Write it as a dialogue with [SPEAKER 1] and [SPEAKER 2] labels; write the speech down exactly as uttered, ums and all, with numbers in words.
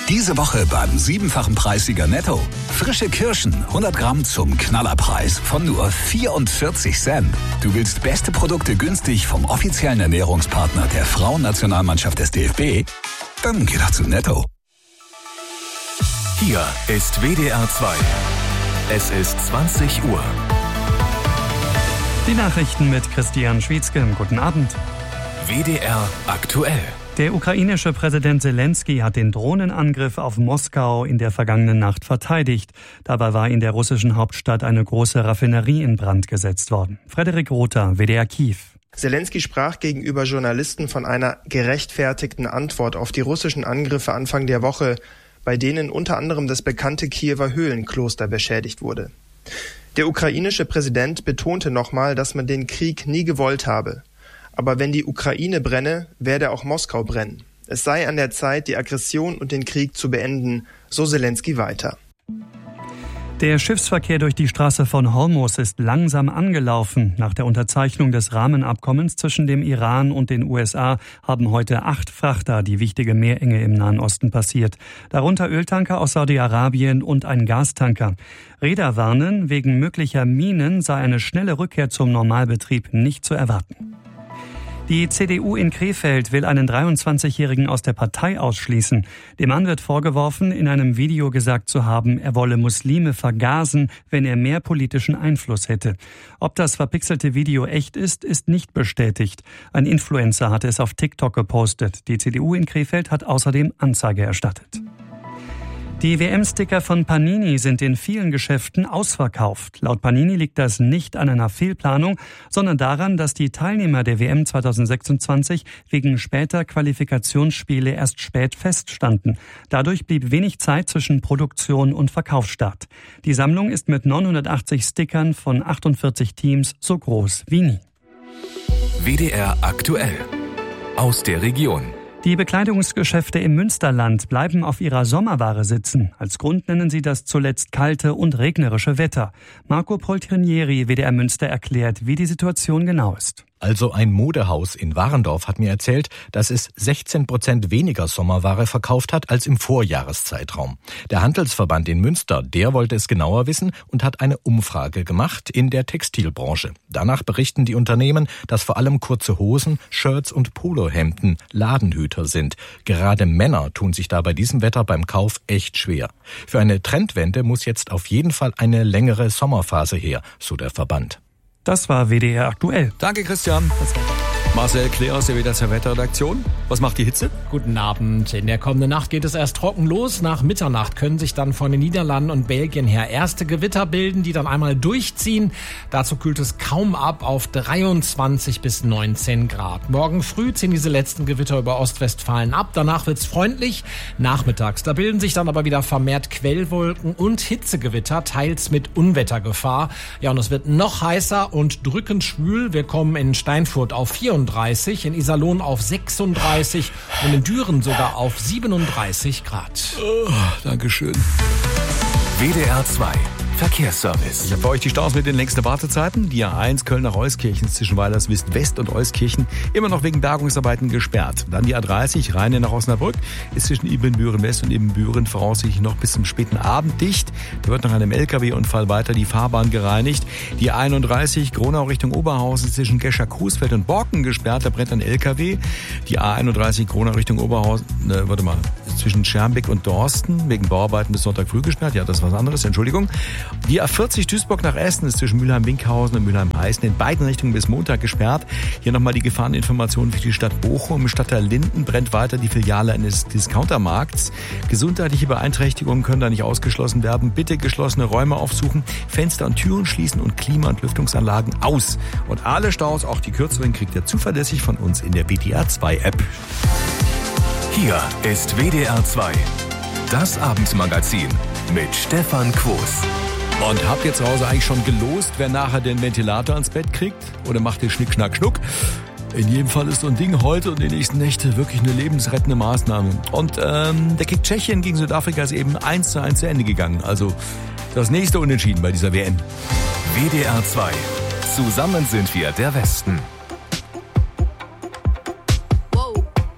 [SPEAKER 1] Diese Woche beim siebenfachen Preissieger Netto. Frische Kirschen, hundert Gramm zum Knallerpreis von nur vierundvierzig Cent. Du willst beste Produkte günstig vom offiziellen Ernährungspartner der Frauennationalmannschaft des D F B? Dann geh doch zu Netto.
[SPEAKER 2] Hier ist W D R zwei. Es ist zwanzig Uhr.
[SPEAKER 3] Die Nachrichten mit Christian Schwietzke. Guten Abend.
[SPEAKER 2] W D R aktuell.
[SPEAKER 3] Der ukrainische Präsident Selensky hat den Drohnenangriff auf Moskau in der vergangenen Nacht verteidigt. Dabei war in der russischen Hauptstadt eine große Raffinerie in Brand gesetzt worden. Frederik Rother, W D R Kiew.
[SPEAKER 4] Selensky sprach gegenüber Journalisten von einer gerechtfertigten Antwort auf die russischen Angriffe Anfang der Woche, bei denen unter anderem das bekannte Kiewer Höhlenkloster beschädigt wurde. Der ukrainische Präsident betonte nochmal, dass man den Krieg nie gewollt habe. Aber wenn die Ukraine brenne, werde auch Moskau brennen. Es sei an der Zeit, die Aggression und den Krieg zu beenden, so Selensky weiter.
[SPEAKER 3] Der Schiffsverkehr durch die Straße von Hormuz ist langsam angelaufen. Nach der Unterzeichnung des Rahmenabkommens zwischen dem Iran und den U S A haben heute acht Frachter die wichtige Meerenge im Nahen Osten passiert. Darunter Öltanker aus Saudi-Arabien und ein Gastanker. Reeder warnen, wegen möglicher Minen sei eine schnelle Rückkehr zum Normalbetrieb nicht zu erwarten. Die C D U in Krefeld will einen dreiundzwanzigjährigen aus der Partei ausschließen. Dem Mann wird vorgeworfen, in einem Video gesagt zu haben, er wolle Muslime vergasen, wenn er mehr politischen Einfluss hätte. Ob das verpixelte Video echt ist, ist nicht bestätigt. Ein Influencer hatte es auf TikTok gepostet. Die C D U in Krefeld hat außerdem Anzeige erstattet. Die W M-Sticker von Panini sind in vielen Geschäften ausverkauft. Laut Panini liegt das nicht an einer Fehlplanung, sondern daran, dass die Teilnehmer der W M zweitausendsechsundzwanzig wegen später Qualifikationsspiele erst spät feststanden. Dadurch blieb wenig Zeit zwischen Produktion und Verkaufsstart. Die Sammlung ist mit neunhundertachtzig Stickern von achtundvierzig Teams so groß wie nie.
[SPEAKER 2] W D R aktuell. Aus der Region.
[SPEAKER 3] Die Bekleidungsgeschäfte im Münsterland bleiben auf ihrer Sommerware sitzen. Als Grund nennen sie das zuletzt kalte und regnerische Wetter. Marco Poltrinieri, W D R Münster, erklärt, wie die Situation genau ist.
[SPEAKER 5] Also ein Modehaus in Warendorf hat mir erzählt, dass es sechzehn Prozent weniger Sommerware verkauft hat als im Vorjahreszeitraum. Der Handelsverband in Münster, der wollte es genauer wissen und hat eine Umfrage gemacht in der Textilbranche. Danach berichten die Unternehmen, dass vor allem kurze Hosen, Shirts und Polohemden Ladenhüter sind. Gerade Männer tun sich da bei diesem Wetter beim Kauf echt schwer. Für eine Trendwende muss jetzt auf jeden Fall eine längere Sommerphase her, so der Verband.
[SPEAKER 3] Das war W D R aktuell.
[SPEAKER 6] Danke, Christian. Marcel Klee aus der W D R Wetterredaktion. Was macht die Hitze?
[SPEAKER 7] Guten Abend. In der kommenden Nacht geht es erst trocken los. Nach Mitternacht können sich dann von den Niederlanden und Belgien her erste Gewitter bilden, die dann einmal durchziehen. Dazu kühlt es kaum ab auf dreiundzwanzig bis neunzehn Grad. Morgen früh ziehen diese letzten Gewitter über Ostwestfalen ab. Danach wird's freundlich. Nachmittags, da bilden sich dann aber wieder vermehrt Quellwolken und Hitzegewitter, teils mit Unwettergefahr. Ja, und es wird noch heißer und drückend schwül. Wir kommen in Steinfurt auf vierunddreißig, in Iserlohn auf sechsunddreißig und in Düren sogar auf siebenunddreißig Grad.
[SPEAKER 6] Oh, Dankeschön.
[SPEAKER 2] W D R zwei Verkehrsservice.
[SPEAKER 6] Ich habe für euch die Staus mit den längsten Wartezeiten. Die A eins Köln nach Euskirchen zwischen Weilerswist West und Euskirchen immer noch wegen Bergungsarbeiten gesperrt. Dann die A dreißig Rheine nach Osnabrück ist zwischen Ibbenbüren West und Ibbenbüren voraussichtlich noch bis zum späten Abend dicht. Da wird nach einem L K W-Unfall weiter die Fahrbahn gereinigt. Die A einunddreißig Gronau Richtung Oberhausen zwischen Gescher-Coesfeld und Borken gesperrt. Da brennt ein L K W. Die A einunddreißig Gronau Richtung Oberhausen, ne, warte mal, zwischen Schermbeck und Dorsten wegen Bauarbeiten bis Sonntag früh gesperrt. Ja, das ist was anderes, Entschuldigung. Die A vierzig Duisburg nach Essen ist zwischen Mülheim-Winkhausen und Mülheim-Heißen in beiden Richtungen bis Montag gesperrt. Hier nochmal die Gefahreninformationen für die Stadt Bochum. Im Stadtteil Linden brennt weiter die Filiale eines Discountermarkts. Gesundheitliche Beeinträchtigungen können da nicht ausgeschlossen werden. Bitte geschlossene Räume aufsuchen, Fenster und Türen schließen und Klima- und Lüftungsanlagen aus. Und alle Staus, auch die kürzeren, kriegt ihr zuverlässig von uns in der W D R zwei App.
[SPEAKER 2] Hier ist W D R zwei. Das Abendmagazin mit Stefan Quos.
[SPEAKER 6] Und habt ihr zu Hause eigentlich schon gelost, wer nachher den Ventilator ans Bett kriegt? Oder macht ihr Schnick, Schnack, Schnuck? In jedem Fall ist so ein Ding heute und die nächsten Nächte wirklich eine lebensrettende Maßnahme. Und ähm, der Kick Tschechien gegen Südafrika ist eben eins zu eins zu Ende gegangen. Also das nächste Unentschieden bei dieser W M.
[SPEAKER 2] W D R zwei. Zusammen sind wir der Westen.